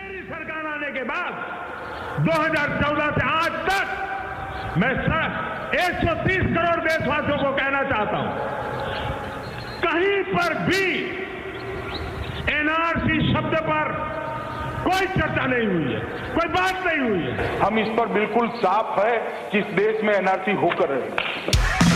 मेरी सरकार आने के बाद 2014 से आज तक मैं 130 करोड़ देशवासियों को कहना चाहता हूं, कहीं पर भी एनआरसी शब्द पर कोई चर्चा नहीं हुई है, कोई बात नहीं हुई है। हम इस पर बिल्कुल साफ है कि इस देश में एनआरसी होकर रहे।